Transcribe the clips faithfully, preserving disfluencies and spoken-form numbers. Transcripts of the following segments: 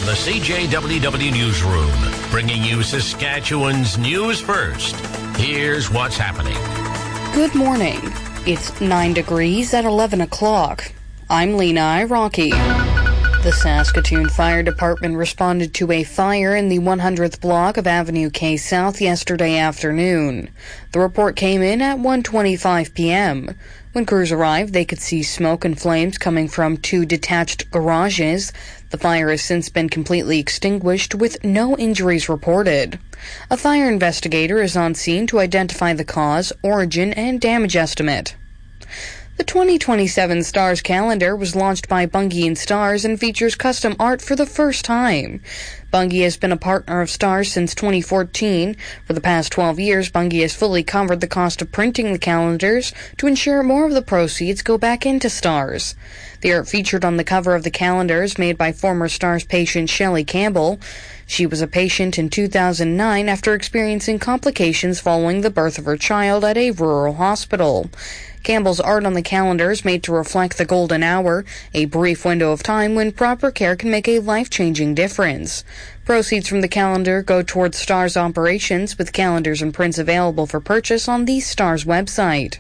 the C J W W Newsroom, bringing you Saskatchewan's news first. Here's what's happening. Good morning. It's nine degrees at eleven o'clock. I'm Lena Iraqi. The Saskatoon Fire Department responded to a fire in the one hundredth block of Avenue K South yesterday afternoon. The report came in at one twenty-five p.m. When crews arrived, they could see smoke and flames coming from two detached garages. The fire has since been completely extinguished with no injuries reported. A fire investigator is on scene to identify the cause, origin, and damage estimate. The twenty twenty-seven Stars calendar was launched by Bungie and Stars and features custom art for the first time. Bungie has been a partner of Stars since twenty fourteen. For the past twelve years, Bungie has fully covered the cost of printing the calendars to ensure more of the proceeds go back into Stars. The art featured on the cover of the calendar is made by former Stars patient Shelley Campbell. She was a patient in two thousand nine after experiencing complications following the birth of her child at a rural hospital. Campbell's art on the calendar is made to reflect the golden hour, a brief window of time when proper care can make a life-changing difference. Proceeds from the calendar go towards Stars operations, with calendars and prints available for purchase on the Stars website.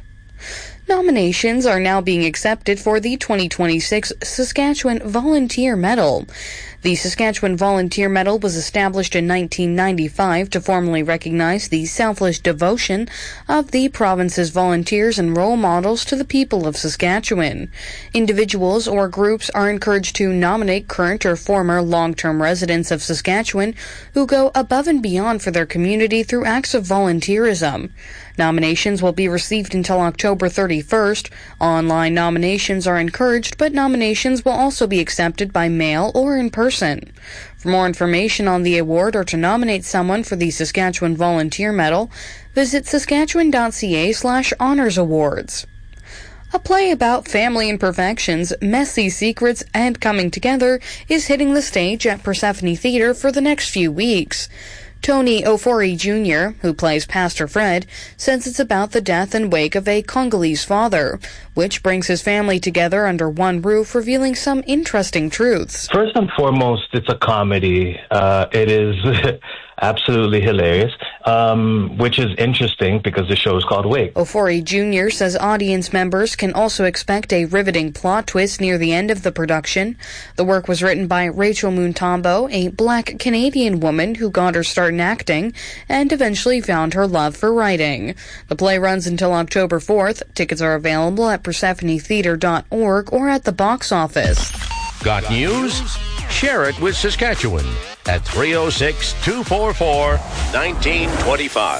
Nominations are now being accepted for the twenty twenty-six Saskatchewan Volunteer Medal. The Saskatchewan Volunteer Medal was established in nineteen ninety-five to formally recognize the selfless devotion of the province's volunteers and role models to the people of Saskatchewan. Individuals or groups are encouraged to nominate current or former long-term residents of Saskatchewan who go above and beyond for their community through acts of volunteerism. Nominations will be received until October thirty-first. Online nominations are encouraged, but nominations will also be accepted by mail or in person. For more information on the award or to nominate someone for the Saskatchewan Volunteer Medal, visit saskatchewan.ca slash honors awards. A play about family imperfections, messy secrets, and coming together is hitting the stage at Persephone Theatre for the next few weeks. Tony Ofori Junior, who plays Pastor Fred, says it's about the death and wake of a Congolese father, which brings his family together under one roof, revealing some interesting truths. First and foremost, it's a comedy. Uh, it is absolutely hilarious, um, which is interesting because the show is called Wake. Ofori Junior says audience members can also expect a riveting plot twist near the end of the production. The work was written by Rachel Muntombo, a black Canadian woman who got her start in acting and eventually found her love for writing. The play runs until October fourth. Tickets are available at persephone theatre dot org or at the box office. Got news? Share it with Saskatchewan at three oh six, two four four, one nine two five.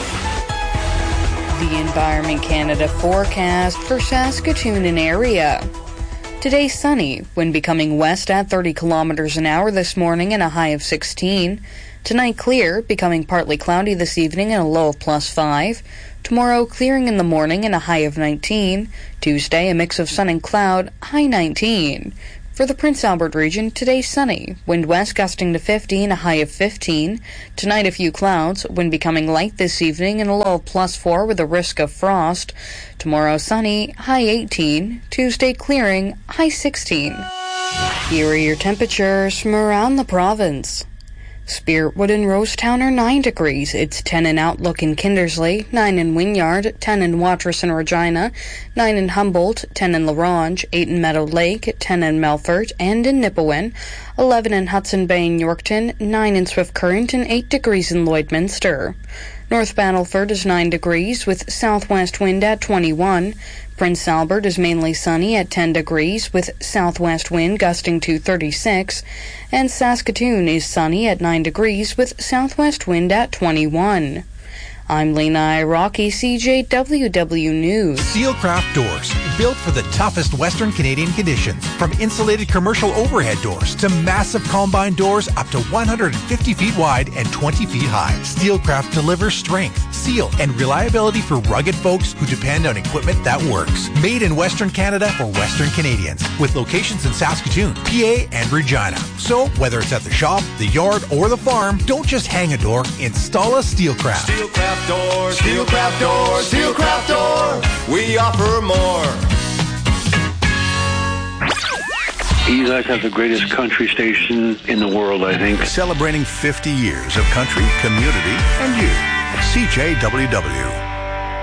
The Environment Canada forecast for Saskatoon and area. Today sunny, wind becoming west at thirty kilometers an hour this morning and a high of sixteen. Tonight clear, becoming partly cloudy this evening and a low of plus five. Tomorrow clearing in the morning and a high of nineteen. Tuesday a mix of sun and cloud, high nineteen. For the Prince Albert region, today sunny, wind west gusting to fifty and a high of fifteen. Tonight a few clouds, wind becoming light this evening and a low of plus four with a risk of frost. Tomorrow sunny, high eighteen. Tuesday clearing, high sixteen. Here are your temperatures from around the province. Spiritwood and Rosetown are nine degrees. It's ten in Outlook and Kindersley, nine in Wynyard, ten in Watrous and Regina, nine in Humboldt, ten in La Ronge, eight in Meadow Lake, ten in Melfort and in Nipawin, eleven in Hudson Bay and Yorkton, nine in Swift Current, and eight degrees in Lloydminster. North Battleford is nine degrees with southwest wind at twenty-one. Prince Albert is mainly sunny at ten degrees with southwest wind gusting to thirty-six. And Saskatoon is sunny at nine degrees with southwest wind at twenty-one. I'm Lena Iraqi, C J W W News. Steelcraft Doors, built for the toughest Western Canadian conditions. From insulated commercial overhead doors to massive combine doors up to one hundred fifty feet wide and twenty feet high. Steelcraft delivers strength, seal, and reliability for rugged folks who depend on equipment that works. Made in Western Canada for Western Canadians, with locations in Saskatoon, P A, and Regina. So, whether it's at the shop, the yard, or the farm, don't just hang a door, install a Steelcraft. Steelcraft Door, Steelcraft Door, Steelcraft Door. We offer more. You guys have the greatest country station in the world, I think. Celebrating fifty years of country, community, and you. C J W W.